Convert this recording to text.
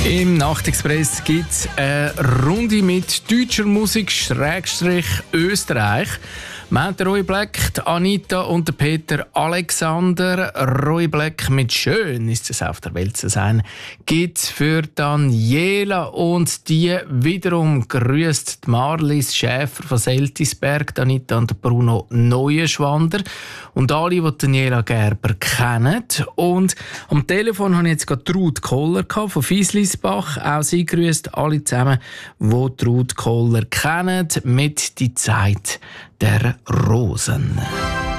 Im Nachtexpress gibt es eine Runde mit deutscher Musik Österreich. Wir haben Roy Black, die Anita und den Peter Alexander. Roy Black mit «Schön ist es auf der Welt zu sein» gibt für Daniela und die wiederum grüßt Marlies Schäfer von Seltisberg, Anita und Bruno Neuenschwander und alle, die Daniela Gerber kennen. Und am Telefon habe ich jetzt gerade Ruth Koller von Fieslisbach. Auch sie grüßt alle zusammen, die Ruth Koller kennen, mit «Die Zeit der Rosen».